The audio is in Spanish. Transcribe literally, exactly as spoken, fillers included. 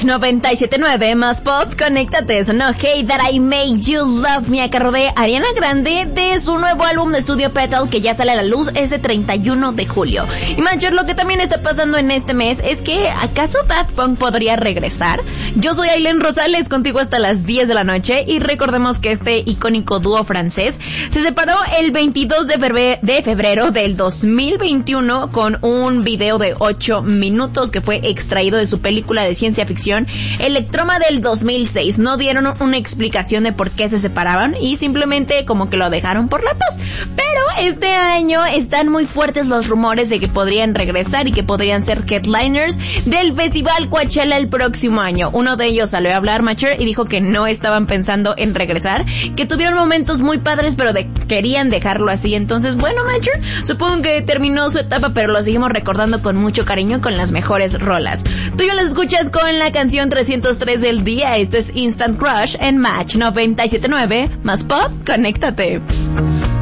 Match noventa y siete punto nueve más pop, conéctate, eso no, Hey That I Made You Love Me a cargo de Ariana Grande de su nuevo álbum de estudio Petal que ya sale a la luz ese treinta y uno de julio. Y Matcher, lo que también está pasando en este mes es que ¿acaso Daft Punk podría regresar? Yo soy Aileen Rosales, contigo hasta las diez de la noche y recordemos que este icónico dúo francés se separó el veintidós de febrero del dos mil veintiuno con un video de ocho minutos que fue extraído de su película de ciencia ficción Electroma del dos mil seis. No dieron una explicación de por qué se separaban y simplemente como que lo dejaron por la paz. Pero este año están muy fuertes los rumores de que podrían regresar y que podrían ser headliners del Festival Coachella el próximo año. Uno de ellos salió a hablar, Matcher, y dijo que no estaban pensando en regresar, que tuvieron momentos muy padres pero de, querían dejarlo así. Entonces, bueno, Matcher, supongo que terminó su etapa, pero lo seguimos recordando con mucho cariño con las mejores rolas. Tú ya lo escuchas con la canción trescientos tres del día. Esto es Instant Crush en Match noventa y siete punto nueve más pop, conéctate.